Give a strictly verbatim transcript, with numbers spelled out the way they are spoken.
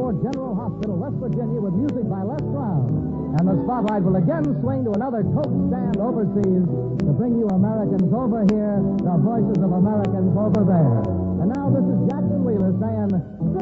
War General Hospital, West Virginia, with music by Les Brown. And the spotlight will again swing to another Coke stand overseas to bring you Americans over here, the voices of Americans over there. And now this is Jackson Wheeler saying...